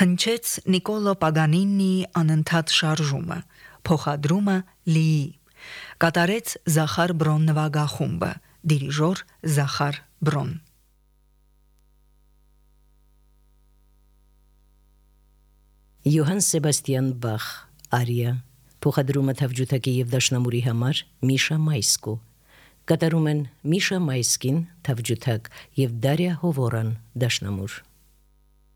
Հնչեց Նիկոլո Պագանինիի անընդհատ շարժումը, փոխադրումը Լիի, կատարեց Զախար Բրոն նվագախումբը, դիրիժոր Զախար Բրոն։ Յոհան Սեբաստիան Բախ, արիա, փոխադրումը թավջութակի եւ դաշնամուրի համար Միշա Մայսկու, կատարում են Միշա Մայսկին թավջութակ եւ Դարիա Հովորան դաշնամուր։